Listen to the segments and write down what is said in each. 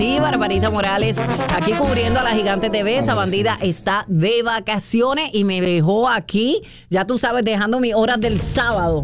Y Barbarita Morales, aquí cubriendo a la Gigante TV. Esa bandida está de vacaciones y me dejó aquí, ya tú sabes, dejando mis horas del sábado.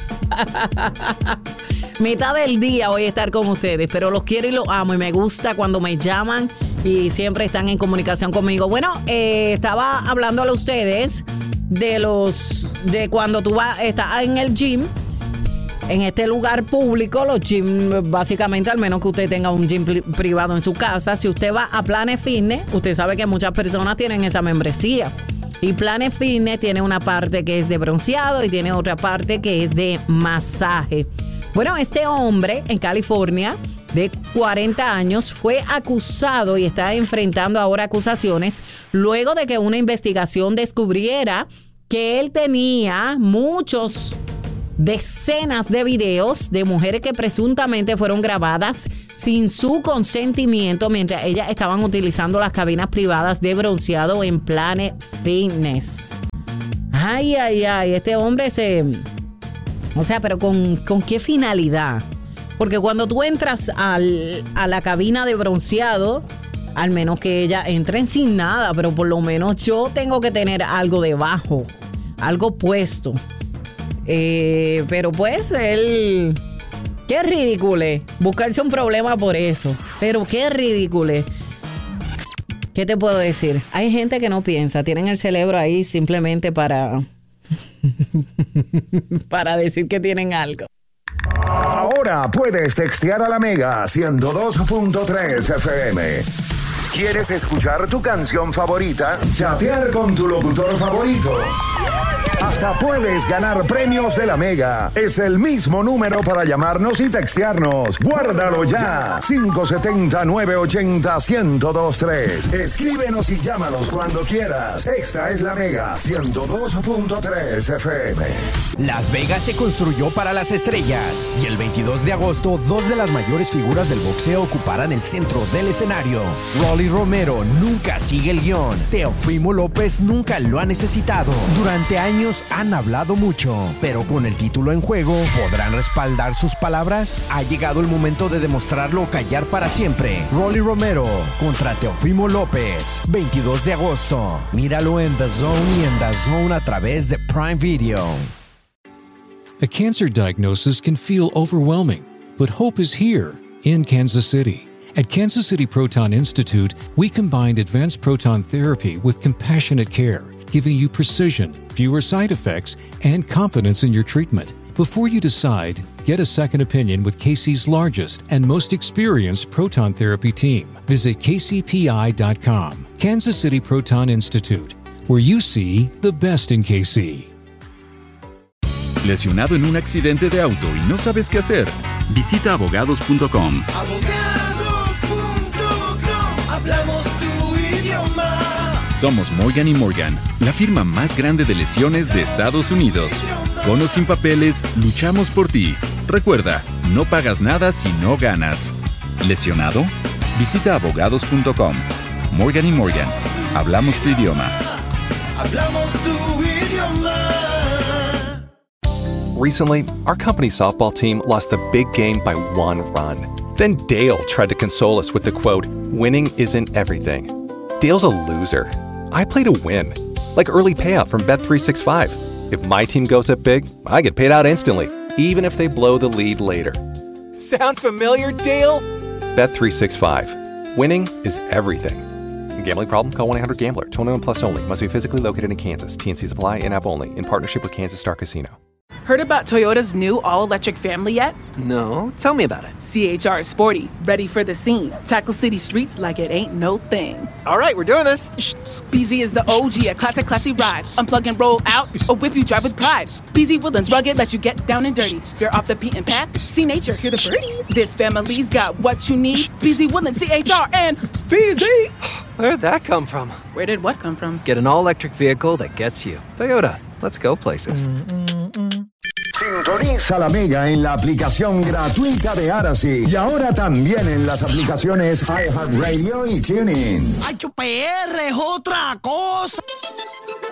Mitad del día voy a estar con ustedes, pero los quiero y los amo y me gusta cuando me llaman y siempre están en comunicación conmigo. Bueno, estaba hablándole a ustedes de cuando tú estás en el gym. En este lugar público, los gyms, básicamente, al menos que usted tenga un gym privado en su casa, si usted va a Planet Fitness, usted sabe que muchas personas tienen esa membresía. Y Planet Fitness tiene una parte que es de bronceado y tiene otra parte que es de masaje. Bueno, este hombre en California, de 40 años, fue acusado y está enfrentando ahora acusaciones luego de que una investigación descubriera que él tenía decenas de videos de mujeres que presuntamente fueron grabadas sin su consentimiento mientras ellas estaban utilizando las cabinas privadas de bronceado en Planet Fitness. Ay, este hombre pero ¿con qué finalidad? Porque cuando tú entras a la cabina de bronceado, al menos que ellas entren sin nada, pero por lo menos yo tengo que tener algo debajo, algo puesto. Pero pues él, qué ridículo buscarse un problema por eso, pero qué ridículo. ¿Qué te puedo decir? Hay gente que no piensa, tienen el cerebro ahí simplemente para decir que tienen algo. Ahora puedes textear a la Mega 102.3 FM. ¿Quieres escuchar tu canción favorita? ¿Chatear con tu locutor favorito? Hasta puedes ganar premios de la Mega. Es el mismo número para llamarnos y textearnos. Guárdalo ya. 570-980-1023. Escríbenos y llámanos cuando quieras. Esta es la Mega 102.3 FM. Las Vegas se construyó para las estrellas. Y el 22 de agosto, dos de las mayores figuras del boxeo ocuparán el centro del escenario. Rolly Romero nunca sigue el guión. Teofimo López nunca lo ha necesitado. Durante años han hablado mucho, pero con el título en juego, ¿podrán respaldar sus palabras? Ha llegado el momento de demostrarlo o callar para siempre. Rolly Romero contra Teofimo López, 22 de agosto. Míralo en The Zone y en The Zone a través de Prime Video. A cancer diagnosis can feel overwhelming, but hope is here in Kansas City. At Kansas City Proton Institute, we combined advanced proton therapy with compassionate care, giving you precision, fewer side effects, and confidence in your treatment. Before you decide, get a second opinion with KC's largest and most experienced proton therapy team. Visit kcpi.com. Kansas City Proton Institute, where you see the best in KC. ¿Lesionado en un accidente de auto y no sabes qué hacer? Visita abogados.com. Hablamos tu idioma. Somos Morgan & Morgan, la firma más grande de lesiones de Estados Unidos. Con o sin papeles, luchamos por ti. Recuerda, no pagas nada si no ganas. ¿Lesionado? Visita abogados.com. Morgan & Morgan, hablamos tu idioma. Hablamos tu idioma. Recently, our company's softball team lost the big game by 1 run. Then Dale tried to console us with the quote, "Winning isn't everything." Dale's a loser. I play to win. Like early payout from Bet365. If my team goes up big, I get paid out instantly, even if they blow the lead later. Sound familiar, Dale? Bet365. Winning is everything. Gambling problem? Call 1-800-GAMBLER. 21 plus only. Must be physically located in Kansas. TNCs apply. In-app only. In partnership with Kansas Star Casino. Heard about Toyota's new all-electric family yet? No, tell me about it. CHR is sporty, ready for the scene. Tackle city streets like it ain't no thing. All right, we're doing this. BZ is the OG, a classy ride. Unplug and roll out, or whip you drive with pride. BZ Woodlands rugged, let you get down and dirty. You're off the beaten path, see nature, hear the birds. This family's got what you need. BZ Woodlands, CHR, and BZ. Where'd that come from? Where did what come from? Get an all-electric vehicle that gets you. Toyota, let's go places. Sintoniza la Mega en la aplicación gratuita de Aracy y ahora también en las aplicaciones iHeartRadio y TuneIn. ¡Ay, PR es otra cosa!